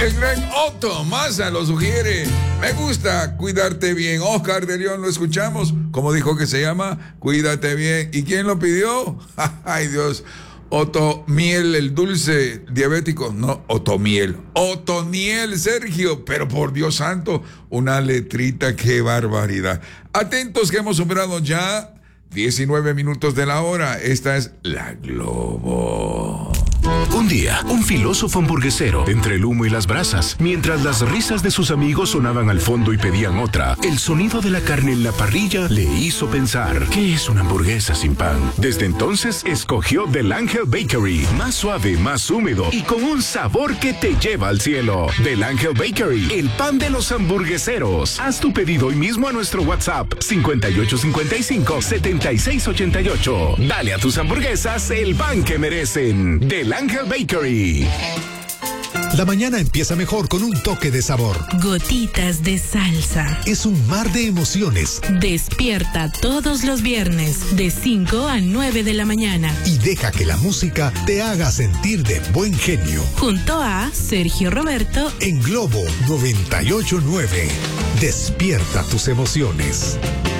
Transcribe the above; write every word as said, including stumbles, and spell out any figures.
El gran Otto Maza lo sugiere. Me gusta cuidarte bien. Oscar de León, lo escuchamos. ¿Cómo dijo que se llama? Cuídate bien. ¿Y quién lo pidió? Ay, Dios. Otomiel, el dulce diabético. No, Otomiel. Otoniel, Sergio. Pero por Dios santo, una letrita, qué barbaridad. Atentos que hemos superado ya diecinueve minutos de la hora. Esta es La Globo. Un día, un filósofo hamburguesero, entre el humo y las brasas, mientras las risas de sus amigos sonaban al fondo y pedían otra, el sonido de la carne en la parrilla le hizo pensar, ¿qué es una hamburguesa sin pan? Desde entonces, escogió Del Ángel Bakery, más suave, más húmedo y con un sabor que te lleva al cielo. Del Ángel Bakery, el pan de los hamburgueseros. Haz tu pedido hoy mismo a nuestro WhatsApp, cincuenta y ocho cincuenta y cinco, setenta y seis ochenta y ocho. Dale a tus hamburguesas el pan que merecen. Del Ángel Bakery. La mañana empieza mejor con un toque de sabor. Gotitas de salsa. Es un mar de emociones. Despierta todos los viernes de cinco a nueve de la mañana. Y deja que la música te haga sentir de buen genio. Junto a Sergio Roberto en Globo noventa y ocho punto nueve. Despierta tus emociones.